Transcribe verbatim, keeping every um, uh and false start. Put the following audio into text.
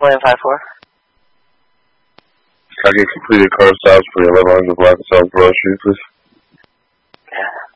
William five four. Can I get completed car stops for the eleven hundred block of South Broad Street, please? Yeah.